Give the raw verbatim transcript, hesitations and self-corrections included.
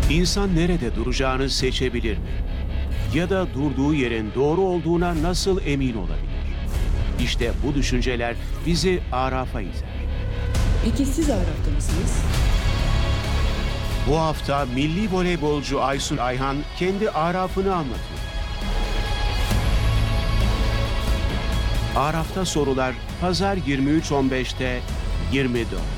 İnsan nerede duracağını seçebilir mi? Ya da durduğu yerin doğru olduğuna nasıl emin olabilir? İşte bu düşünceler bizi Araf'a iter. Peki siz Araf'ta mısınız? Bu hafta milli voleybolcu Aysun Ayhan kendi Araf'ını anlatıyor. Araf'ta sorular Pazar yirmi üç on beşte yirmi dört.